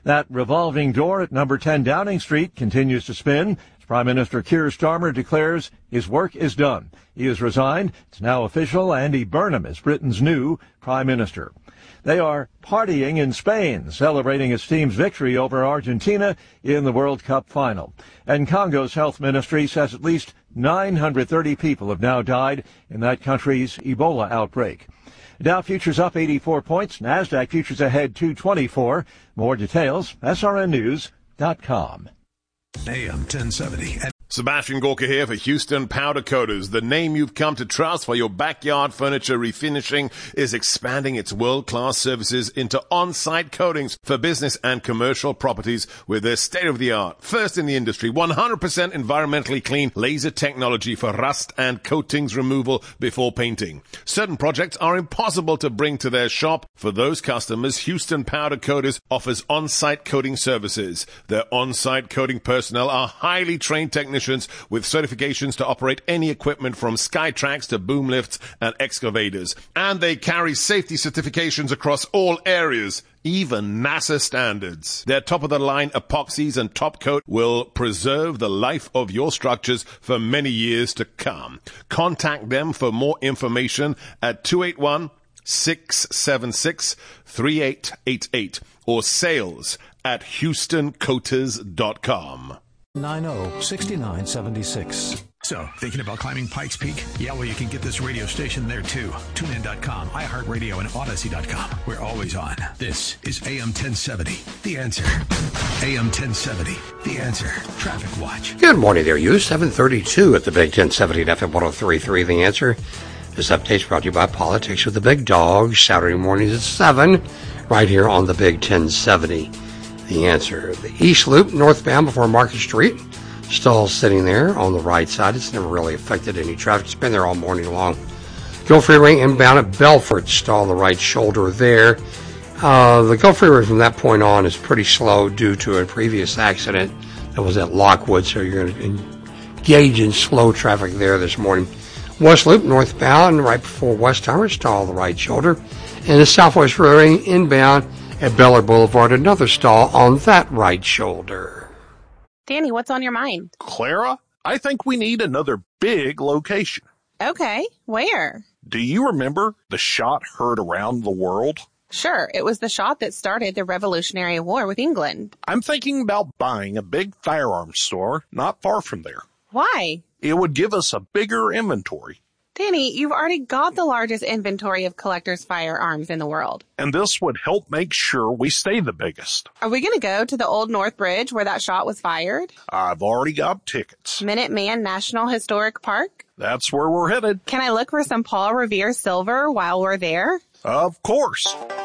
That revolving door at number 10 Downing Street continues to spin. Prime Minister Keir Starmer declares his work is done. He has resigned. It's now official. Andy Burnham is Britain's new Prime Minister. They are partying in Spain, celebrating his team's victory over Argentina in the World Cup final. And Congo's health ministry says at least 930 people have now died in that country's Ebola outbreak. Dow futures up 84 points. NASDAQ futures ahead 224. More details, srnnews.com. AM 1070. Sebastian Gorka here for Houston Powder Coaters. The name you've come to trust for your backyard furniture refinishing is expanding its world-class services into on-site coatings for business and commercial properties with their state-of-the-art, first in the industry, 100% environmentally clean laser technology for rust and coatings removal before painting. Certain projects are impossible to bring to their shop. For those customers, Houston Powder Coaters offers on-site coating services. Their on-site coating personnel are highly trained technicians with certifications to operate any equipment from Skytrax to boom lifts and excavators. And they carry safety certifications across all areas, even NASA standards. Their top-of-the-line epoxies and top coat will preserve the life of your structures for many years to come. Contact them for more information at 281-676-3888 or sales@HoustonCoaters.com. 90-6976. So, thinking about climbing Pikes Peak? Yeah, well, you can get this radio station there, too. TuneIn.com, iHeartRadio, and Odyssey.com. We're always on. This is AM 1070, The Answer. AM 1070, The Answer. Traffic Watch. Good morning there, you. 7:32 at the Big 1070 and FM 103.3, The Answer. This update's brought to you by Politics with the Big Dog, Saturday mornings at 7, right here on the Big 1070. The Answer. The East Loop, northbound before Market Street, still sitting there on the right side. It's never really affected any traffic. It's been there all morning long. Gulf Freeway inbound at Belfort, stall on the right shoulder there. The Gulf Freeway from that point on is pretty slow due to a previous accident that was at Lockwood, so you're going to engage in slow traffic there this morning. West Loop, northbound, right before Westheimer, stall on the right shoulder. And the Southwest Freeway inbound at Bel Air Boulevard, another stall on that right shoulder. Danny, what's on your mind? Clara, I think we need another big location. Okay, where? Do you remember the shot heard around the world? Sure, it was the shot that started the Revolutionary War with England. I'm thinking about buying a big firearms store not far from there. Why? It would give us a bigger inventory. Danny, you've already got the largest inventory of collectors' firearms in the world. And this would help make sure we stay the biggest. Are we going to go to the Old North Bridge where that shot was fired? I've already got tickets. Minuteman National Historic Park? That's where we're headed. Can I look for some Paul Revere silver while we're there? Of course.